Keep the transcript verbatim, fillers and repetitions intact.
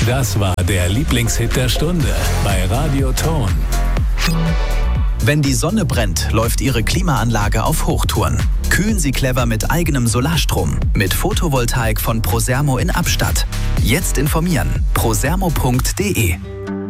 Das war der Lieblingshit der Stunde bei Radio Ton. Wenn die Sonne brennt, läuft Ihre Klimaanlage auf Hochtouren. Kühlen Sie clever mit eigenem Solarstrom. Mit Photovoltaik von Prosermo in Abstatt. Jetzt informieren. prosermo punkt de